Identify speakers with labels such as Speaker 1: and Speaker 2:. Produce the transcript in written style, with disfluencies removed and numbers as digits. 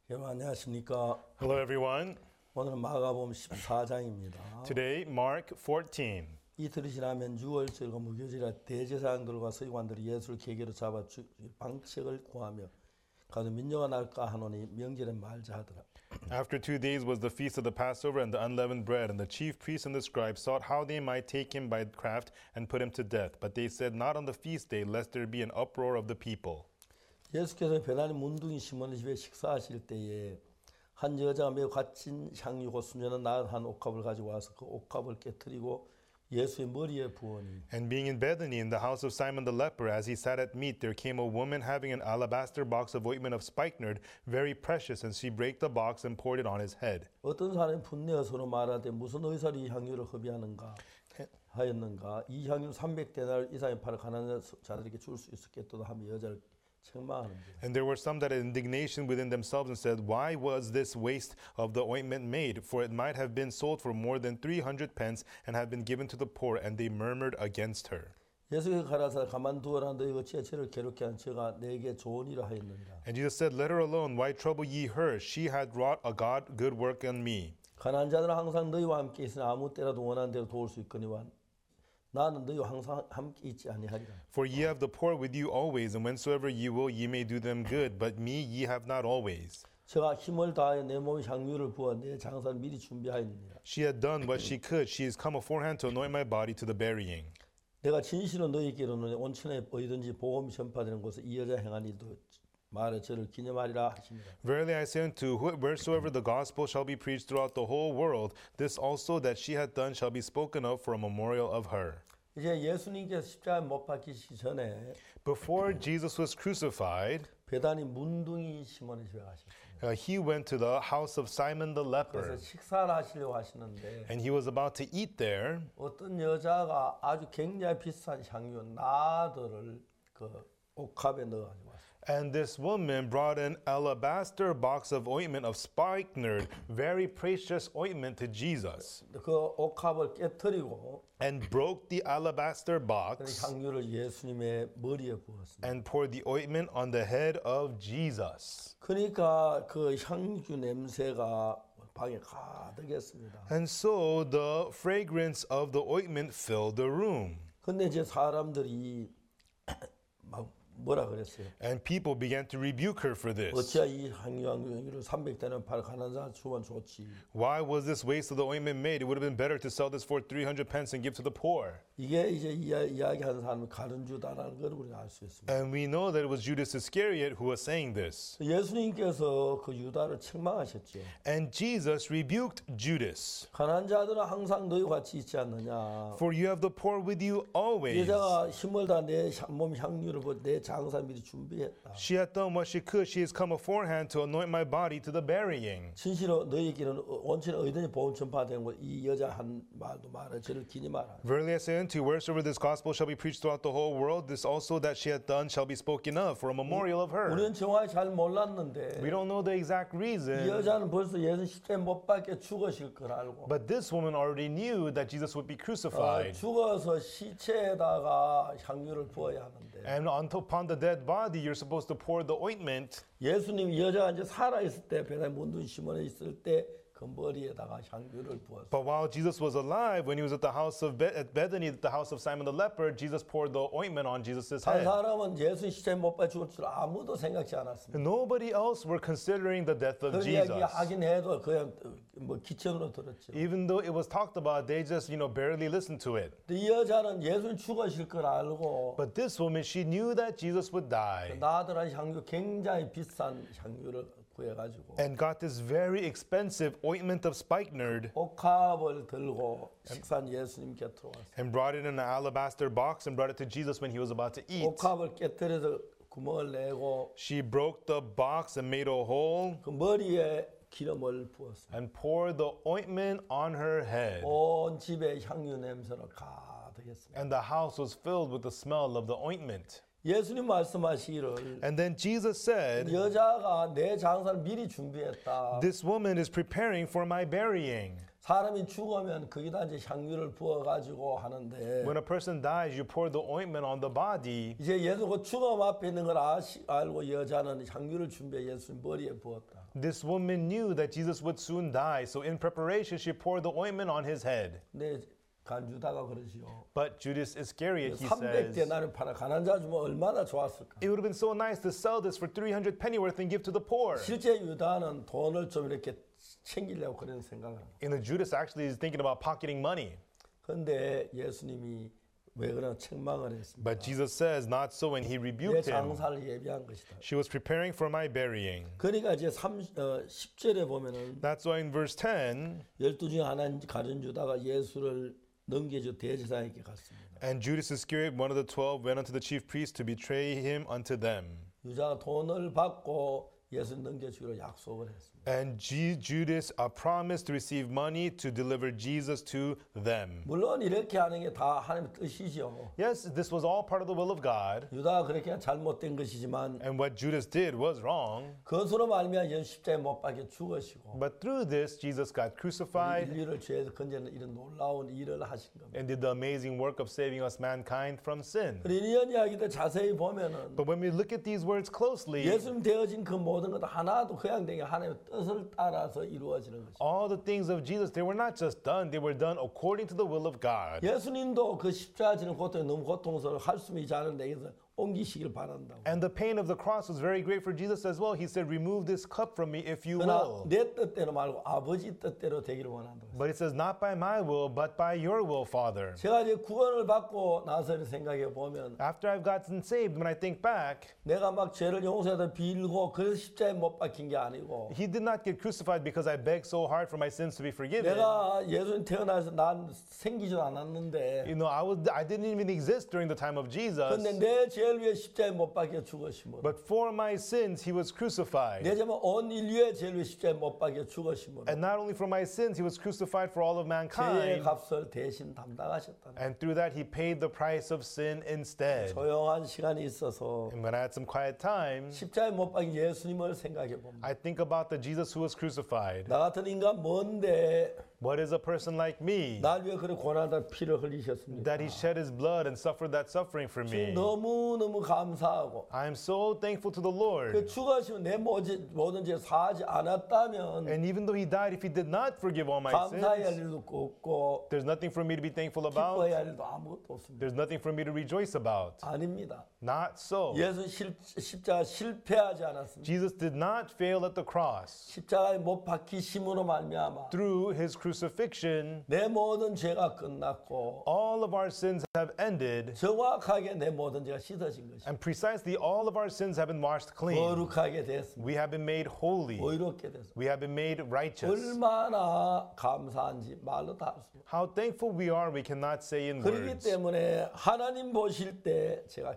Speaker 1: 여러분 안녕하십니까?
Speaker 2: Hello, everyone.
Speaker 1: 오늘은 마가복음 14장입니다.
Speaker 2: Today, Mark 14.
Speaker 1: 이틀이 지나면 유월절과 무교절이라 대제사장들과 서기관들이 예수를 계계로 잡아 죽일 방책을 구하며 가서 민요가 날까 하노니 명절에 말자 하더라.
Speaker 2: After 2 days was the feast of the Passover and the unleavened bread, and the chief priests and the scribes sought how they might take him by craft and put him to death. But they said, not on the feast day, lest there be an uproar of the people.
Speaker 1: 예수께서 베다니 문둥이 시몬의 집에 식사하실 때에 한 여자가 매우 갇힌 향유고 수녀는 나한 옥합을 가지고 와서 그 옥합을 깨뜨리고 예수의 머리에 부으니
Speaker 2: And being in Bethany, in the house of Simon the leper, as he sat at meat, there came a woman having an alabaster box of ointment of spikenard, very precious, and she brake the box and poured it on his head.
Speaker 1: 어떤 사람이 분내어 서로 말하되 무슨 의사로 이 향유를 허비하는가 하였는가 이 향유는 300데나를 이상의 팔아 가난한 자들에게 줄 수 있었겠도다 하며 여자를 책망하는데
Speaker 2: And there were some that had indignation within themselves and said, why was this waste of the ointment made? For it might have been sold for more than 300 pence and have been given to the poor. And they murmured against her.
Speaker 1: 예수께서 가라사 가만두어라 너희 어찌 저를 괴롭게 한 저가 내게 좋은 일을 하였느니라.
Speaker 2: And Jesus said, let her alone. Why trouble ye her? She had wrought a good work on me.
Speaker 1: 가난한 자들은 항상 너희와 함께 있으니 아무 때라도 원하는 대로 도울 수 있거니와 나는 너희와 항상 함께 있지 아니하리라.
Speaker 2: For ye have the poor with you always, and whensoever ye will, ye may do them good. But me ye have not always.
Speaker 1: 제가 힘을 다하여 내 몸에 향유를 부어 내 장사를 미리 준비하였느니라.
Speaker 2: She had done what she could. She is come aforehand to anoint my body to the burying.
Speaker 1: 내가 진실로 너희에게 이르노니 온천에 어디든지 복음이 전파되는 곳에 이 여자 행한 일도 말해 저를 기념하리라 하시니라.
Speaker 2: Verily I say unto you, wheresoever the gospel shall be preached throughout the whole world, this also that she hath done shall be spoken of for a memorial of her.
Speaker 1: 이제 예수님께서 십자가에 못 박히시기 전에
Speaker 2: Before Jesus was crucified,
Speaker 1: 베다니 문둥이 시몬의 집에 가셨습니다.
Speaker 2: he went to the house of Simon the
Speaker 1: 그래서
Speaker 2: leper,
Speaker 1: 식사를 하시려고 하시는데
Speaker 2: and he was about to eat there.
Speaker 1: 어떤 여자가 아주 굉장히 비싼 향유 나더를 그 옥합에 넣어가지고 왔어요.
Speaker 2: And this woman brought an alabaster box of ointment of spikenard, very precious ointment to Jesus,
Speaker 1: 그 옥합을 깨뜨리고
Speaker 2: and broke the alabaster
Speaker 1: 그
Speaker 2: box
Speaker 1: 향유를 예수님의 머리에 부었습니다.
Speaker 2: and poured the ointment on the head of Jesus.
Speaker 1: 그러니까 그 향유 냄새가 방에 가득했습니다.
Speaker 2: And so the fragrance of the ointment filled the room.
Speaker 1: 근데 이제 사람들이 막 뭐라 그랬어요?
Speaker 2: And people began to rebuke her for this.
Speaker 1: 어찌야 이 향유를 300대는 팔 가난한 사람 주면 좋지.
Speaker 2: Why was this waste of the ointment made? It would have been better to sell this for 300 pence and give to the poor.
Speaker 1: 이게 이제 이야기하는 사람이 가룟 유다라는 걸 우리가 알 수 있습니다.
Speaker 2: And we know that it was Judas Iscariot who was saying this.
Speaker 1: 예수님께서 그 유다를 책망하셨죠.
Speaker 2: And Jesus rebuked Judas.
Speaker 1: 가난한 자들은 항상 너희와 같이 있지 않느냐.
Speaker 2: For you have the poor with you always.
Speaker 1: 여자가 힘을 다 내 몸 향유를 부어 내 장사 미리 준비했다.
Speaker 2: She had done what she could. She has come aforehand to anoint my body to the burying.
Speaker 1: 진실로 너희에게는 온천에 어디든지 복음 전파되는 것 이 여자 한 말도 말해 저를 기념하라.
Speaker 2: Verily I say unto you, wheresoever this gospel shall be preached throughout the whole world, this also that she hath done shall be spoken of for a memorial of her.
Speaker 1: 우리는 정확히 잘 몰랐는데
Speaker 2: We don't know the exact
Speaker 1: 이
Speaker 2: reason,
Speaker 1: 여자는 벌써 예수 십자가에 못 박혀 죽으실 걸 알고
Speaker 2: but this woman already knew that Jesus would be crucified.
Speaker 1: 죽어서 시체에다가 향유를 부어야 하는데
Speaker 2: And upon the dead body, you're supposed to pour the ointment.
Speaker 1: 예수님 여자가 이제 살아 있을 때 베다니 문둥이 시몬에 있을 때 그 머리에다가 향유를 부었어요.
Speaker 2: But while Jesus was alive, when he was at the house of at Bethany, at the house of Simon the leper, Jesus poured the ointment on Jesus'
Speaker 1: 한
Speaker 2: head.
Speaker 1: 사람은 예수 시체에 못 박혀 죽을 줄 아무도 생각지 않았습니다.
Speaker 2: Nobody else were considering the death of
Speaker 1: 그 이야기
Speaker 2: Jesus.
Speaker 1: 하긴 해도 그냥 뭐 기천으로 들었죠.
Speaker 2: Even though it was talked about, they just, barely listened to it.
Speaker 1: 이 여자는 예수님 죽으실 걸 알고
Speaker 2: But this woman, she knew that Jesus would die
Speaker 1: 나더란 향유 굉장히 비싼 향유를 구해가지고
Speaker 2: and got this very expensive ointment of spikenard
Speaker 1: 옥합을 들고 식사한 예수님 곁으로 왔어요.
Speaker 2: and brought it in an alabaster box and brought it to Jesus when he was about to eat.
Speaker 1: 옥합을 깨뜨려서 구멍을 내고
Speaker 2: She broke the box and made a hole
Speaker 1: 그 머리에 기름을 부었어요.
Speaker 2: and poured the ointment on her head.
Speaker 1: 온 집에 향유 냄새로 가득했습니다.
Speaker 2: And the house was filled with the smell of the ointment.
Speaker 1: 예수님 말씀하시기를
Speaker 2: And then Jesus said,
Speaker 1: 여자가 내 장사를 미리 준비했다.
Speaker 2: this woman is preparing for my burying.
Speaker 1: 사람이 죽으면 거기다 이제 향유를 부어 가지고 하는데
Speaker 2: When a person dies, you pour the ointment on the body.
Speaker 1: 이제 예수 그 죽음 앞에 있는 걸 알고 여자는 향유를 준비해 예수님 머리에 부었다.
Speaker 2: This woman knew that Jesus would soon die, so in preparation, she poured the ointment on his head.
Speaker 1: 근데 간주다가 그러지요.
Speaker 2: But Judas Iscariot, he
Speaker 1: 300
Speaker 2: says,
Speaker 1: 데나리 팔아 가난 자 주면 얼마나 좋았을까.
Speaker 2: it would have been so nice to sell this for 300 pennyworth and give to the poor.
Speaker 1: 실제 유다는 돈을 좀 이렇게 챙기려고 그런 생각을 합니다.
Speaker 2: And the Judas actually is thinking about pocketing money.
Speaker 1: 그런데 예수님이 왜 그런 책망을 했습니까?
Speaker 2: But Jesus says, not so, and he
Speaker 1: 내
Speaker 2: rebuked him.
Speaker 1: 장사를 예비한 것이다.
Speaker 2: She was preparing for my burying.
Speaker 1: 그러니까 이제 10절에 보면은
Speaker 2: That's why in verse 10,
Speaker 1: 12 중에 하나인 가룟 유다가 예수를 넘겨줘 대제사장에게 갔습니다.
Speaker 2: and Judas Iscariot, one of the 12, went unto the chief priests to betray him unto them.
Speaker 1: 유다가 돈을 받고 예수 넘겨주기로 약속을 했습니다.
Speaker 2: And Judas promised to receive money to deliver Jesus to them.
Speaker 1: 물론 이렇게 하는 게 다 하나님의 뜻이죠.
Speaker 2: Yes, this was all part of the will of God.
Speaker 1: 유다가 그렇게 잘못된 것이지만
Speaker 2: And what Judas did was wrong.
Speaker 1: 그것으로 말미암아 예수 십자가에 못 박혀 죽으시고
Speaker 2: But through this, Jesus got crucified
Speaker 1: 인류를 죄에서 건져내는 이런 놀라운 일을 하신 겁니다.
Speaker 2: and did the amazing work of saving us mankind from sin.
Speaker 1: 그리고 이런 이야기들 자세히 보면은
Speaker 2: But when we look at these words closely,
Speaker 1: 예수님 되어진 그 모든 것 하나도 허양된 게 하나님의 뜻을 따라서 이루어지는 것입니다.
Speaker 2: all the things of Jesus, they were not just done, they were done according to the will of God.
Speaker 1: 예수님도 그 십자가 지는 고통이 너무 고통스러워 할 수 있지 않은 데에서 옮기시길 바란다고.
Speaker 2: And the pain of the cross was very great for Jesus as well. He said, remove this cup from me if you
Speaker 1: 그러나
Speaker 2: will.
Speaker 1: 내 뜻대로 말고 아버지 뜻대로 되기를 원한다고.
Speaker 2: But it says, not by my will, but by your will, Father.
Speaker 1: 제가 이제 구원을 받고 나서 생각해 보면
Speaker 2: After I've gotten saved, when I think back,
Speaker 1: 내가 막 죄를 용서해서 빌고 그래서 십자가에 못 박힌 게 아니고
Speaker 2: he did not get crucified because I begged so hard for my sins to be forgiven.
Speaker 1: 내가 예수님 태어나서 난 생기지도 않았는데
Speaker 2: You know, I didn't even exist during the time of Jesus.
Speaker 1: 근데 내 죄를 위해 십자가에 못 박혀 죽으심으로
Speaker 2: But for my sins, he was crucified.
Speaker 1: 내 죄는 온 인류의 죄를 위해 십자가에 못 박혀 죽으심으로
Speaker 2: And not only for my sins, he was crucified for all of
Speaker 1: 죄의
Speaker 2: mankind.
Speaker 1: 값을 대신 담당하셨다.
Speaker 2: And through that, he paid the price of sin instead.
Speaker 1: 조용한 시간이 있어서
Speaker 2: And when I had some quiet time,
Speaker 1: 십자가에 못 박힌 예수님을 생각해 봅니다.
Speaker 2: I think about the Jesus who was crucified.
Speaker 1: 나 같은 인간 뭔데
Speaker 2: What is a person like me
Speaker 1: 날 위해 그런 고난과 피를 흘리셨습니까?
Speaker 2: that he shed his blood and suffered that suffering for me?
Speaker 1: 너무너무 감사하고
Speaker 2: I am so thankful to the
Speaker 1: 그
Speaker 2: Lord.
Speaker 1: 죽으시면 내 모든 죄 사하지 않았다면
Speaker 2: And even though he died, if he did not forgive all my
Speaker 1: 감사해야 할
Speaker 2: sins,
Speaker 1: 일도 없고
Speaker 2: there's nothing for me to be thankful about.
Speaker 1: 기뻐해야 할 일도 아무것도 없습니다.
Speaker 2: There's nothing for me to rejoice about.
Speaker 1: 아닙니다.
Speaker 2: Not so.
Speaker 1: 예수 십자가 실패하지 않았습니다.
Speaker 2: Jesus did not fail at the cross.
Speaker 1: 십자가에 못 박히심으로 말미암아
Speaker 2: Through his crucifixion,
Speaker 1: 내 모든 죄가 끝났고
Speaker 2: all of our sins have ended,
Speaker 1: 정확하게 내 모든 죄가 씻어진 것입니다.
Speaker 2: and precisely all of our sins have been washed clean.
Speaker 1: 거룩하게 됐습니다.
Speaker 2: We have been made holy.
Speaker 1: 의롭게 됐습니다.
Speaker 2: We have been made righteous.
Speaker 1: 얼마나 감사한지 말로 다 할 수 없습니다.
Speaker 2: How thankful we are, we cannot say in
Speaker 1: 그렇기
Speaker 2: words.
Speaker 1: 때문에 하나님 보실 때 제가